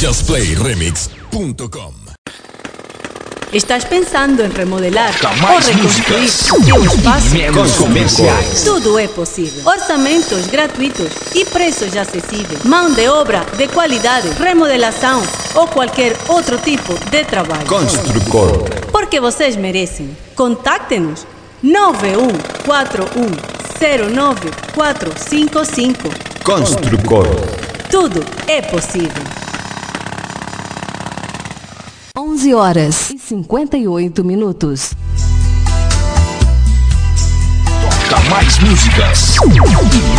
JustPlayRemix.com. ¿Estás pensando en remodelar Jamás o reconstruir tu espacio? Comerciais. Tudo é possível. Orçamentos gratuitos e preços acessíveis. Mão de obra de qualidade, remodelação ou qualquer outro tipo de trabalho. Construcor. Porque vocês merecem. Contacte-nos 9141095455. Construcor. Tudo é possível. 11h58. Toca mais músicas.